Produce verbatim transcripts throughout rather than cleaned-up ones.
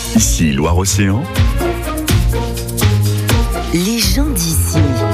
Ici Loire-Océan. Les gens d'ici.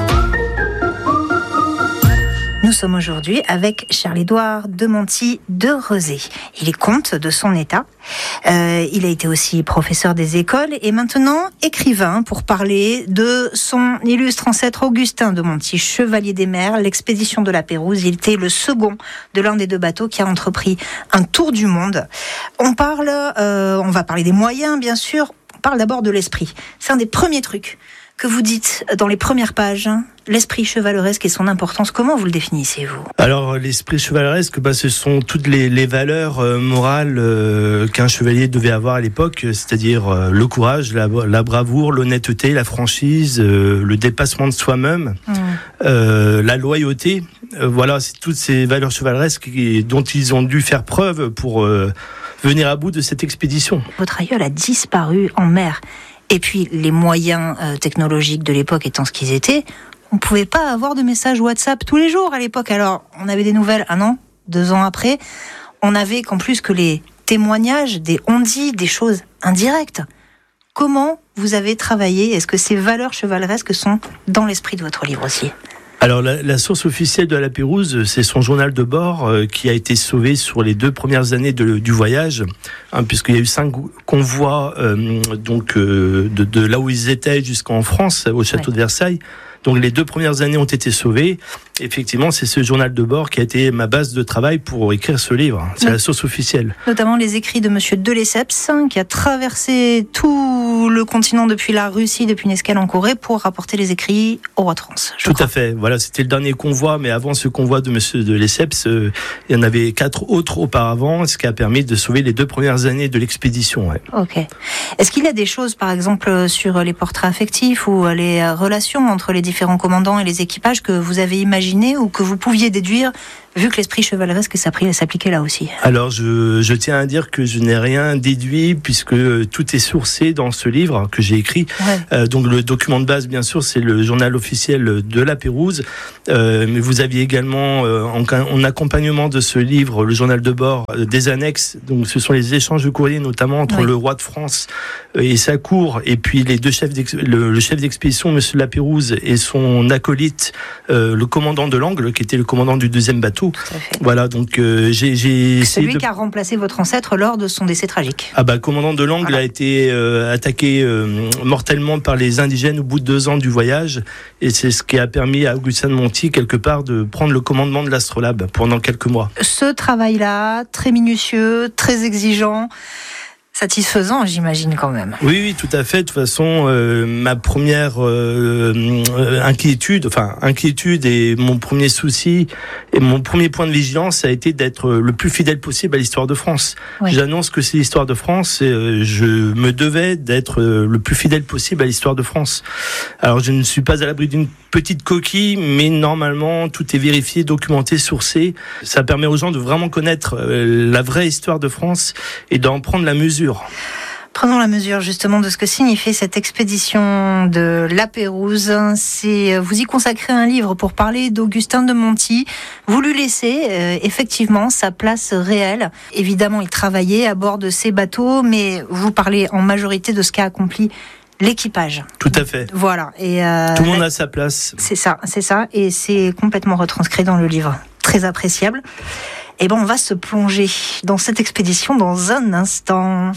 Nous sommes aujourd'hui avec Charles-Édouard Demonty de Rezé. Il est comte de son état. Euh, il a été aussi professeur des écoles et maintenant écrivain pour parler de son illustre ancêtre Augustin Demonty, chevalier des mers, l'expédition de la Pérouse. Il était le second de l'un des deux bateaux qui a entrepris un tour du monde. On parle, euh, on va parler des moyens, bien sûr. On parle d'abord de l'esprit. C'est un des premiers trucs que vous dites dans les premières pages, hein, l'esprit chevaleresque et son importance. Comment vous le définissez, vous ? Alors, l'esprit chevaleresque, bah, ce sont toutes les, les valeurs euh, morales euh, qu'un chevalier devait avoir à l'époque, c'est-à-dire euh, le courage, la, la bravoure, l'honnêteté, la franchise, euh, le dépassement de soi-même, mmh. euh, la loyauté. Euh, voilà, c'est toutes ces valeurs chevaleresques qui, dont ils ont dû faire preuve pour euh, venir à bout de cette expédition. Votre aïeul a disparu en mer. Et puis, les moyens euh, technologiques de l'époque étant ce qu'ils étaient, on ne pouvait pas avoir de messages WhatsApp tous les jours à l'époque. Alors, on avait des nouvelles un an, deux ans après. On n'avait qu'en plus que les témoignages, des on-dit, des choses indirectes. Comment vous avez travaillé ? Est-ce que ces valeurs chevaleresques sont dans l'esprit de votre livre aussi ? Alors la, la source officielle de la Pérouse, c'est son journal de bord euh, qui a été sauvé sur les deux premières années de, du voyage, hein, puisqu'il y a eu cinq convois euh, donc euh, de, de là où ils étaient jusqu'en France, au château ouais. de Versailles. Donc les deux premières années ont été sauvées. Effectivement, c'est ce journal de bord qui a été ma base de travail pour écrire ce livre. C'est oui. la source officielle. Notamment les écrits de Monsieur de Lesseps, qui a traversé tout le continent depuis la Russie, depuis une escale en Corée, pour rapporter les écrits au roi de France. Tout crois. à fait. Voilà, c'était le dernier convoi, mais avant ce convoi de Monsieur de Lesseps, euh, il y en avait quatre autres auparavant, ce qui a permis de sauver les deux premières années de l'expédition. Ouais. Ok. Est-ce qu'il y a des choses, par exemple, sur les portraits affectifs ou les relations entre les différents commandants et les équipages que vous avez imaginé ou que vous pouviez déduire, vu que l'esprit chevaleresque s'appliquait là aussi ? Alors, je, je tiens à dire que je n'ai rien déduit, puisque tout est sourcé dans ce livre que j'ai écrit. Ouais. Euh, donc, le document de base, bien sûr, c'est le journal officiel de la Pérouse. Euh, mais vous aviez également, euh, en, en accompagnement de ce livre, le journal de bord, euh, des annexes. Donc, ce sont les échanges de courrier, notamment entre oui. le roi de France et sa cour, et puis les deux chefs le, le chef d'expédition, Monsieur de la Pérouse, et son acolyte, euh, le commandant de l'Angle, qui était le commandant du deuxième bateau. Voilà, donc euh, j'ai, j'ai celui de... qui a remplacé votre ancêtre lors de son décès tragique. Ah bah, le commandant de l'Angle voilà. a été euh, attaqué euh, mortellement par les indigènes au bout de deux ans du voyage, et c'est ce qui a permis à Augustin Demonty quelque part de prendre le commandement de l'Astrolabe pendant quelques mois. Ce travail-là, très minutieux, très exigeant. Satisfaisant, j'imagine quand même. Oui, oui, tout à fait. De toute façon, euh, ma première euh, inquiétude, enfin inquiétude et mon premier souci et mon premier point de vigilance, ça a été d'être le plus fidèle possible à l'histoire de France. Oui. J'annonce que c'est l'histoire de France et euh, je me devais d'être le plus fidèle possible à l'histoire de France. Alors, je ne suis pas à l'abri d'une petite coquille, mais normalement, tout est vérifié, documenté, sourcé. Ça permet aux gens de vraiment connaître euh, la vraie histoire de France et d'en prendre la mesure. Prenons la mesure justement de ce que signifie cette expédition de la Pérouse. C'est, vous y consacrez un livre pour parler d'Augustin Demonty. Vous lui laissez euh, effectivement sa place réelle. Évidemment, il travaillait à bord de ces bateaux, mais vous parlez en majorité de ce qu'a accompli l'équipage. Tout à fait. Voilà. Et euh, tout le monde a sa place. C'est ça, c'est ça, et c'est complètement retranscrit dans le livre. Très appréciable. Eh ben, on va se plonger dans cette expédition dans un instant.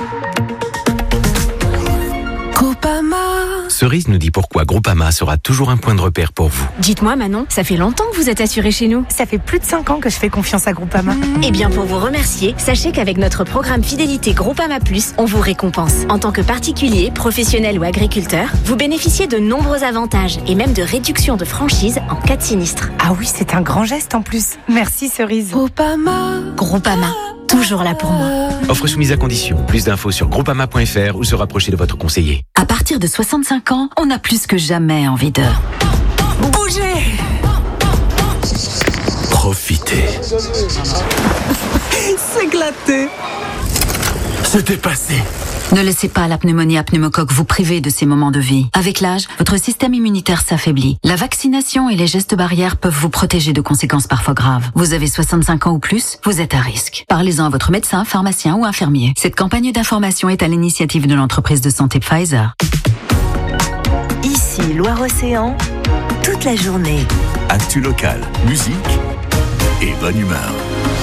Groupama. Cerise nous dit pourquoi Groupama sera toujours un point de repère pour vous. Dites-moi Manon, ça fait longtemps que vous êtes assurée chez nous. Ça fait plus de cinq ans que je fais confiance à Groupama. Mmh. Eh bien pour vous remercier, sachez qu'avec notre programme fidélité Groupama Plus, on vous récompense. En tant que particulier, professionnel ou agriculteur, vous bénéficiez de nombreux avantages et même de réductions de franchise en cas de sinistre. Ah oui, c'est un grand geste en plus. Merci Cerise. Groupama. Groupama. Toujours là pour moi. Offre soumise à condition. Plus d'infos sur groupama point f r ou se rapprocher de votre conseiller. À partir de soixante-cinq ans, on a plus que jamais envie de bouger. Profiter. S'éclater. Se dépasser. Ne laissez pas la pneumonie à pneumocoque vous priver de ces moments de vie. Avec l'âge, votre système immunitaire s'affaiblit. La vaccination et les gestes barrières peuvent vous protéger de conséquences parfois graves. Vous avez soixante-cinq ans ou plus, vous êtes à risque. Parlez-en à votre médecin, pharmacien ou infirmier. Cette campagne d'information est à l'initiative de l'entreprise de santé Pfizer. Ici, Loire-Océan, toute la journée. Actu local, musique et bonne humeur.